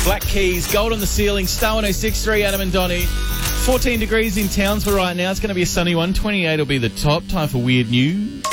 Black Keys, Gold on the Ceiling, Star 106.3, Adam and Donnie. 14 degrees in Townsville right now. It's going to be a sunny one. 28 will be the top. Time for Weird News.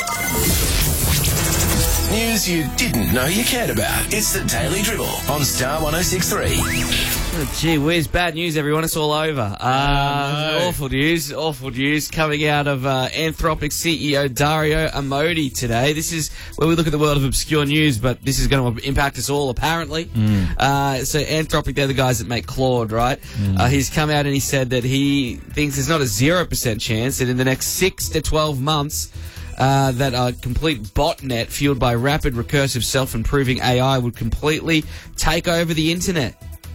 News you didn't know you cared about. It's the Daily Dribble on Star 106.3. Oh, gee whiz, bad news, everyone. It's all over. No. Awful news coming out of Anthropic CEO Dario Amodei today. This is where we look at the world of obscure news, but this is going to impact us all, apparently. So Anthropic, they're the guys that make Claude, right? He's come out and he said that he thinks there's not a 0% chance that in the next 6 to 12 months that a complete botnet fueled by rapid, recursive, self-improving AI would completely take over the internet.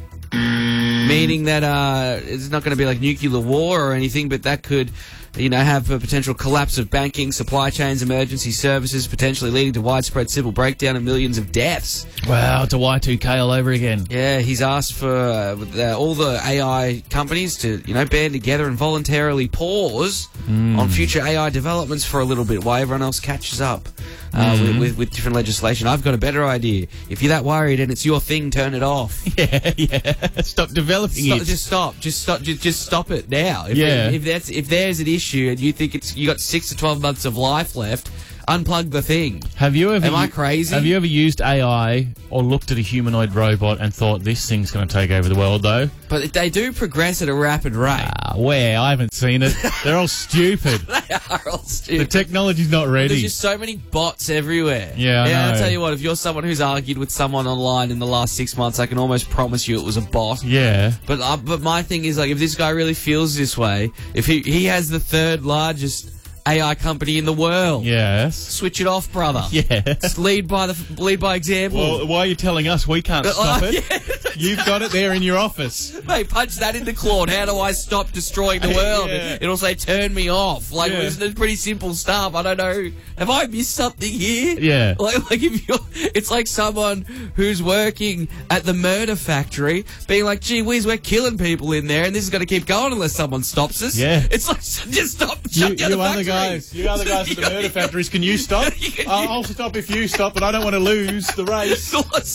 Meaning that it's not going to be like nuclear war or anything, but that could, have a potential collapse of banking, supply chains, emergency services, potentially leading to widespread civil breakdown and millions of deaths. Wow, it's a Y2K all over again. Yeah, he's asked for all the AI companies to, band together and voluntarily pause on future AI developments for a little bit while everyone else catches up with different legislation. I've got a better idea. If you're that worried and it's your thing, turn it off. Yeah. Stop developing it. Just stop. Just stop it now. If there's an issue and you think you got 6 to 12 months of life left, unplug the thing. Am I crazy? Have you ever used AI or looked at a humanoid robot and thought this thing's going to take over the world, though? But they do progress at a rapid rate. Where? I haven't seen it. They're all stupid. They are all stupid. The technology's not ready. There's just so many bots everywhere. Yeah, I know. I'll tell you what, if you're someone who's argued with someone online in the last 6 months, I can almost promise you it was a bot. Yeah. But my thing is, like, if this guy really feels this way, if he has the third largest AI company in the world. Yes. Switch it off, brother. Yes. Lead by example. Well, why are you telling us we can't stop it? Yeah. You've got it there in your office. Mate, punch that into Claude. How do I stop destroying the world? Yeah. It'll say, turn me off. Like, it's pretty simple stuff. I don't know. Have I missed something here? Yeah. Like if it's like someone who's working at the murder factory being like, gee whiz, we're killing people in there and this is going to keep going unless someone stops us. Yeah. It's like, just stop. Shut down the factory. You other guys at the murder factories, can you stop? I'll stop if you stop, but I don't want to lose the race.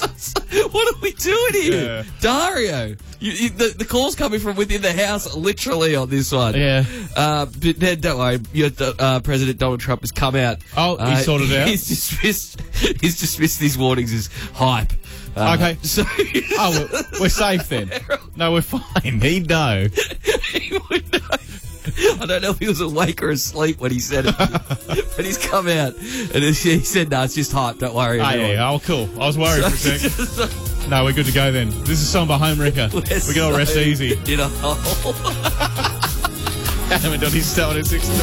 What are we doing here? Yeah. Dario, the call's coming from within the house, literally, on this one. Yeah. But then, don't worry, President Donald Trump has come out. Oh, he sorted it out? He's dismissed these warnings as hype. Okay. So, we're safe then. No, we're fine. He'd know. He would know. I don't know if he was awake or asleep when he said it, but he's come out and he said, "No, it's just hype. Don't worry." Oh, cool. I was worried for a sec. No, we're good to go then. This is Samba Home Wrecker. We can all rest easy. In a hole. Adam and Donnie's Star 106.